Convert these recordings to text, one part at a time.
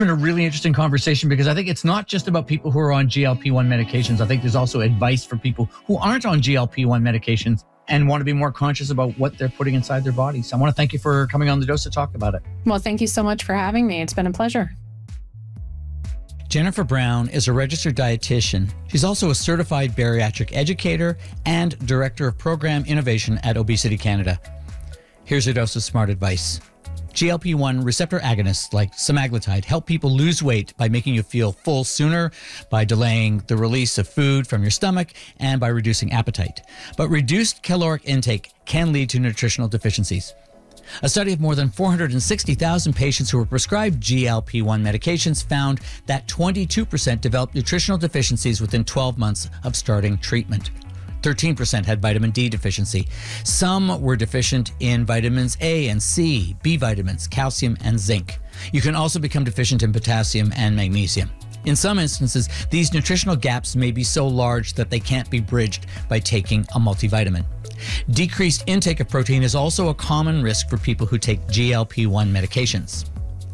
Been a really interesting conversation because I think it's not just about people who are on GLP-1 medications. I think there's also advice for people who aren't on GLP-1 medications and want to be more conscious about what they're putting inside their bodies. I want to thank you for coming on The Dose to talk about it. Well, thank you so much for having me. It's been a pleasure. Jennifer Brown is a registered dietitian. She's also a certified bariatric educator and director of program innovation at Obesity Canada. Here's your dose of smart advice. GLP-1 receptor agonists like semaglutide help people lose weight by making you feel full sooner, by delaying the release of food from your stomach, and by reducing appetite. But reduced caloric intake can lead to nutritional deficiencies. A study of more than 460,000 patients who were prescribed GLP-1 medications found that 22% developed nutritional deficiencies within 12 months of starting treatment. 13% had vitamin D deficiency. Some were deficient in vitamins A and C, B vitamins, calcium, and zinc. You can also become deficient in potassium and magnesium. In some instances, these nutritional gaps may be so large that they can't be bridged by taking a multivitamin. Decreased intake of protein is also a common risk for people who take GLP-1 medications.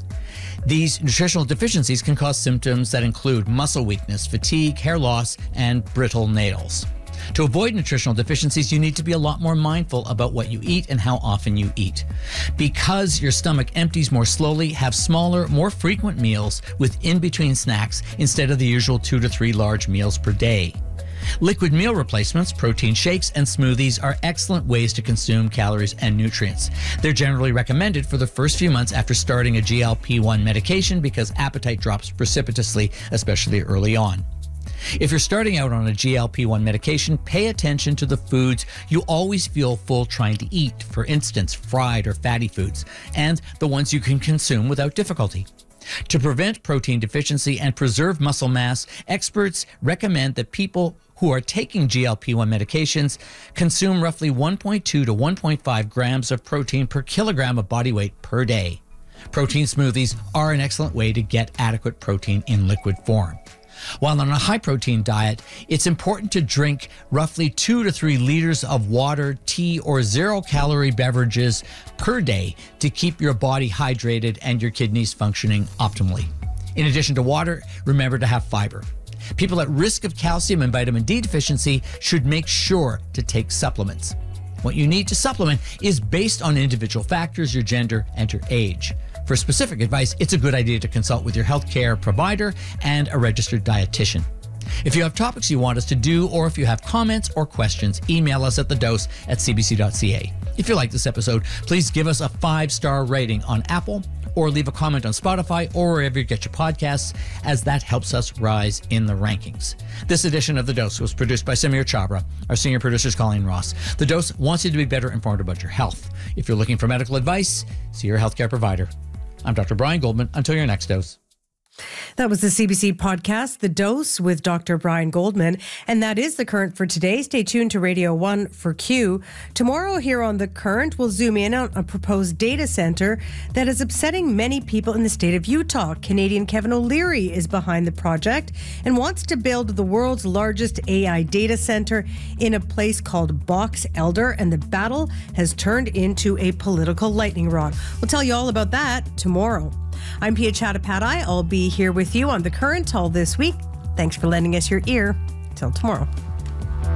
These nutritional deficiencies can cause symptoms that include muscle weakness, fatigue, hair loss, and brittle nails. To avoid nutritional deficiencies, you need to be a lot more mindful about what you eat and how often you eat. Because your stomach empties more slowly, have smaller, more frequent meals with in-between snacks instead of the usual 2 to 3 large meals per day. Liquid meal replacements, protein shakes, and smoothies are excellent ways to consume calories and nutrients. They're generally recommended for the first few months after starting a GLP-1 medication because appetite drops precipitously, especially early on. If you're starting out on a GLP-1 medication, pay attention to the foods you always feel full trying to eat, for instance, fried or fatty foods, and the ones you can consume without difficulty. To prevent protein deficiency and preserve muscle mass, experts recommend that people who are taking GLP-1 medications consume roughly 1.2 to 1.5 grams of protein per kilogram of body weight per day. Protein smoothies are an excellent way to get adequate protein in liquid form. While on a high-protein diet, it's important to drink roughly 2 to 3 liters of water, tea, or zero-calorie beverages per day to keep your body hydrated and your kidneys functioning optimally. In addition to water, remember to have fiber. People at risk of calcium and vitamin D deficiency should make sure to take supplements. What you need to supplement is based on individual factors, your gender, and your age. For specific advice, it's a good idea to consult with your healthcare provider and a registered dietitian. If you have topics you want us to do, or if you have comments or questions, email us at thedose@cbc.ca. If you like this episode, please give us a 5-star rating on Apple, or leave a comment on Spotify or wherever you get your podcasts, as that helps us rise in the rankings. This edition of The Dose was produced by Samir Chabra. Our senior producer is Colleen Ross. The Dose wants you to be better informed about your health. If you're looking for medical advice, see your healthcare provider. I'm Dr. Brian Goldman. Until your next dose. That was the CBC podcast, The Dose with Dr. Brian Goldman. And that is The Current for today. Stay tuned to Radio 1 for Q. Tomorrow here on The Current, we'll zoom in on a proposed data center that is upsetting many people in the state of Utah. Canadian Kevin O'Leary is behind the project and wants to build the world's largest AI data center in a place called Box Elder. And the battle has turned into a political lightning rod. We'll tell you all about that tomorrow. I'm Pia Chattopadhyay. I'll be here with you on The Current all this week. Thanks for lending us your ear. Till tomorrow.